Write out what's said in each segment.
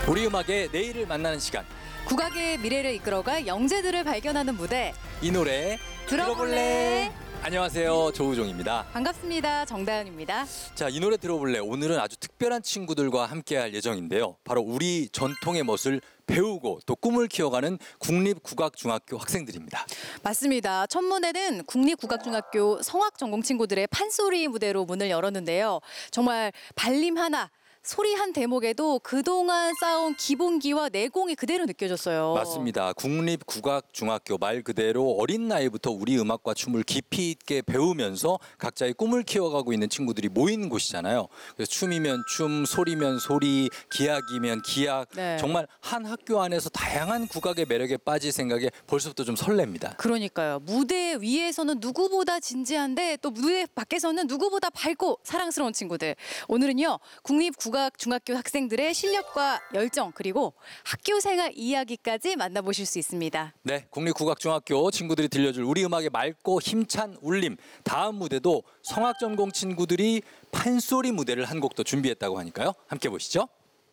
우리 음악의 내일을 만나는 시간. 국악의 미래를 이끌어갈 영재들을 발견하는 무대. 이 노래 들어볼래? 안녕하세요, 조우종입니다. 반갑습니다. 정다은입니다. 자, 이 노래 들어볼래? 오늘은 아주 특별한 친구들과 함께할 예정인데요. 바로 우리 전통의 멋을 배우고 또 꿈을 키워가는 국립국악중학교 학생들입니다. 맞습니다. 첫 무대는 국립국악중학교 성악 전공 친구들의 판소리 무대로 문을 열었는데요. 정말 발림 하나, 소리 한 대목에도 그동안 쌓아온 기본기와 내공이 그대로 느껴졌어요. 맞습니다. 국립국악중학교 말 그대로 어린 나이부터 우리 음악과 춤을 깊이 있게 배우면서 각자의 꿈을 키워가고 있는 친구들이 모인 곳이잖아요. 그래서 춤이면 춤, 소리면 소리, 기악이면 기악. 네. 정말 한 학교 안에서 다양한 국악의 매력에 빠질 생각에 벌써부터 좀 설렙니다. 그러니까요. 무대 위에서는 누구보다 진지한데 또 무대 밖에서는 누구보다 밝고 사랑스러운 친구들. 오늘은요. 국립국악중학교 학생들의 실력과 열정 그리고 학교 생활 이야기까지 만나보실 수 있습니다. 네, 국립국악중학교 친구들이 들려줄 우리 음악의 맑고 힘찬 울림. 다음 무대도 성악 전공 친구들이 판소리 무대를 한 곡도 준비했다고 하니까요. 함께 보시죠.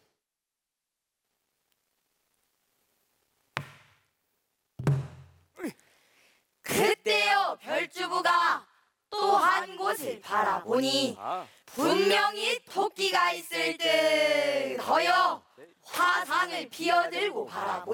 그때여 별주부가 또 한 곳을 바라보니 분명히 토끼가 있을 듯 허여 화상을 피어들고 바라보니